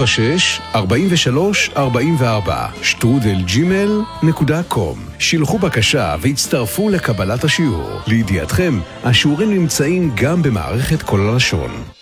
176-43-44 שילחו בקשה והצטרפו לקבלת השיעור. לידיעתכם, השיעורים נמצאים גם במערכת כל הלשון.